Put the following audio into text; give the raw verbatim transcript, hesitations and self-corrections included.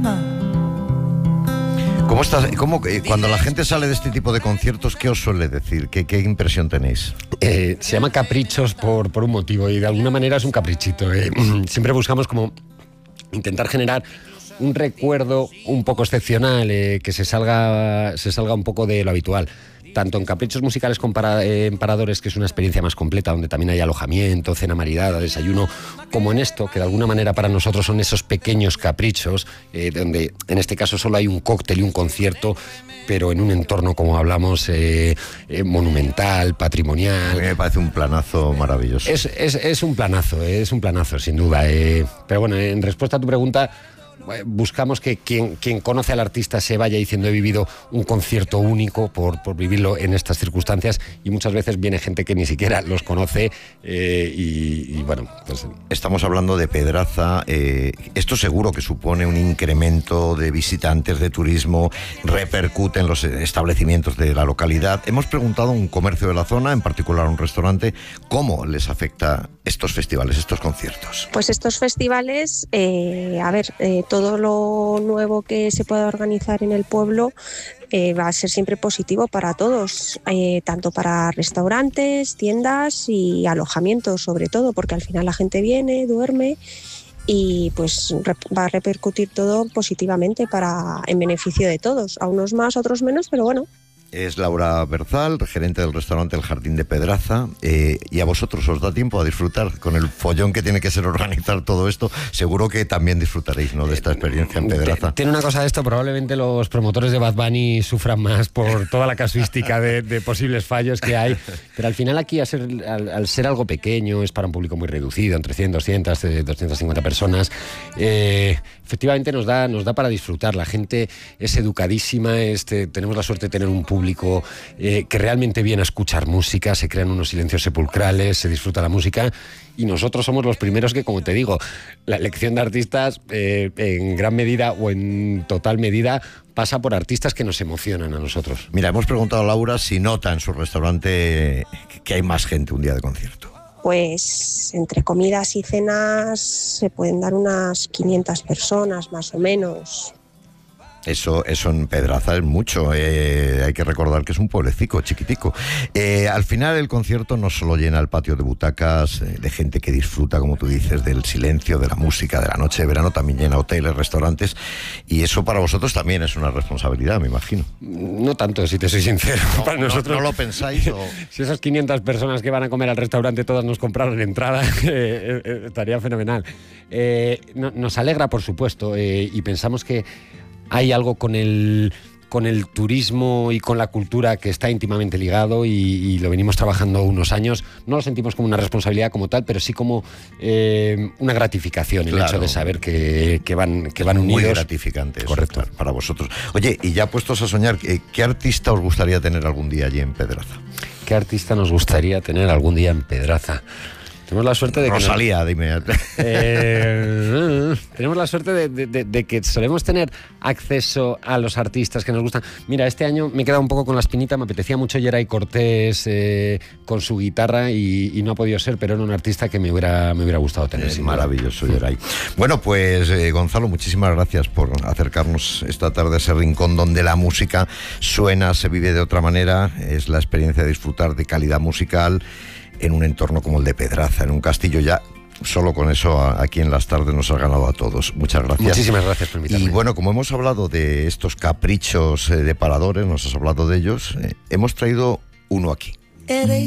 alma. ¿Cómo está, cómo, eh, cuando la gente sale de este tipo de conciertos, qué os suele decir? ¿Qué, qué impresión tenéis? Eh, se llama Caprichos por, por un motivo, y de alguna manera es un caprichito. Eh. Siempre buscamos como intentar generar un recuerdo un poco excepcional, eh, que se salga, se salga un poco de lo habitual. Tanto en Caprichos Musicales con para, eh, en Paradores, que es una experiencia más completa, donde también hay alojamiento, cena maridada, desayuno, como en esto, que de alguna manera para nosotros son esos pequeños caprichos, eh, donde en este caso solo hay un cóctel y un concierto, pero en un entorno, como hablamos, eh, eh, monumental, patrimonial. A mí me parece un planazo maravilloso. Es, es, es un planazo, es un planazo, sin duda. Eh, pero bueno, en respuesta a tu pregunta, buscamos que quien, quien conoce al artista se vaya diciendo: he vivido un concierto único por, por vivirlo en estas circunstancias, y muchas veces viene gente que ni siquiera los conoce, eh, y, y bueno, pues... Estamos hablando de Pedraza. Eh, esto seguro que supone un incremento de visitantes, de turismo, repercute en los establecimientos de la localidad. Hemos preguntado a un comercio de la zona, en particular a un restaurante, cómo les afecta estos festivales, estos conciertos. Pues estos festivales, eh, a ver, eh, todo lo nuevo que se pueda organizar en el pueblo eh, va a ser siempre positivo para todos, eh, tanto para restaurantes, tiendas y alojamientos, sobre todo, porque al final la gente viene, duerme y pues va a repercutir todo positivamente para en beneficio de todos, a unos más, a otros menos, pero bueno. Es Laura Berzal, gerente del restaurante El Jardín de Pedraza, eh, y a vosotros os da tiempo a disfrutar con el follón que tiene que ser organizar todo esto. Seguro que también disfrutaréis, ¿no?, de esta experiencia en Pedraza. Tiene una cosa de esto: probablemente los promotores de Bad Bunny sufran más por toda la casuística de, de posibles fallos que hay, pero al final aquí, al ser, al, al ser algo pequeño, es para un público muy reducido, entre cien, doscientas, doscientas cincuenta personas, eh, efectivamente nos da, nos da para disfrutar. La gente es educadísima, este, tenemos la suerte de tener un público Eh, que realmente viene a escuchar música, se crean unos silencios sepulcrales, se disfruta la música, y nosotros somos los primeros que, como te digo, la elección de artistas eh, en gran medida o en total medida pasa por artistas que nos emocionan a nosotros. Mira, hemos preguntado a Laura si nota en su restaurante que hay más gente un día de concierto. Pues entre comidas y cenas se pueden dar unas quinientas personas más o menos. Eso, eso en Pedraza es mucho. Eh, hay que recordar que es un pueblecico chiquitico. Eh, al final el concierto no solo llena el patio de butacas, eh, de gente que disfruta, como tú dices, del silencio, de la música, de la noche de verano, también llena hoteles, restaurantes, y eso para vosotros también es una responsabilidad, me imagino. No tanto, si te soy sincero. No, para no, nosotros, ¿no lo pensáis? O... Si esas quinientas personas que van a comer al restaurante todas nos compraran entrada, eh, eh, estaría fenomenal. Eh, no, nos alegra, por supuesto, eh, y pensamos que hay algo con el, con el turismo y con la cultura que está íntimamente ligado, y, y lo venimos trabajando unos años. No lo sentimos como una responsabilidad como tal, pero sí como eh, una gratificación, el claro. hecho de saber que, que van, que van unidos. Muy gratificante eso, correcto, claro, para vosotros. Oye, y ya puestos a soñar, ¿qué artista os gustaría tener algún día allí en Pedraza? ¿Qué artista nos gustaría tener algún día en Pedraza? Tenemos la suerte de que... Rosalía, nos... dime. Eh, tenemos la suerte de, de, de, de que solemos tener acceso a los artistas que nos gustan. Mira, este año me he quedado un poco con la espinita, me apetecía mucho Yeray Cortés eh, con su guitarra, y, y no ha podido ser, pero era un artista que me hubiera, me hubiera gustado tener. Es maravilloso, Yeray. Bueno, pues eh, Gonzalo, muchísimas gracias por acercarnos esta tarde a ese rincón donde la música suena, se vive de otra manera. Es la experiencia de disfrutar de calidad musical en un entorno como el de Pedraza, en un castillo. Ya solo con eso aquí en las tardes nos ha ganado a todos. Muchas gracias. Muchísimas gracias por invitarme. Y bueno, como hemos hablado de estos caprichos eh, de Paradores, nos has hablado de ellos, eh, hemos traído uno aquí.